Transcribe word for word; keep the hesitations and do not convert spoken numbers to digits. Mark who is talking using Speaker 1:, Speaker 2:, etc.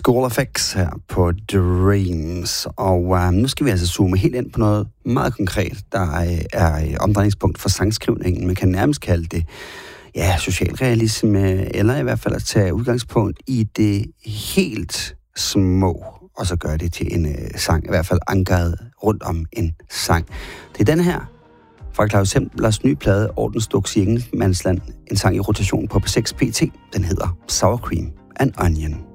Speaker 1: School of X her på Dreams. Og uh, nu skal vi altså zoome helt ind på noget meget konkret, der er omdrejningspunkt for sangskrivningen. Man kan nærmest kalde det ja, socialrealisme, eller i hvert fald at tage udgangspunkt i det helt små, og så gøre det til en uh, sang, i hvert fald ankeret rundt om en sang. Det er den her fra Claus Hemplers nye plade, Ordensduks i Ingenmandsland, en sang i rotation på P seks P T. Den hedder Sour Cream and Onion.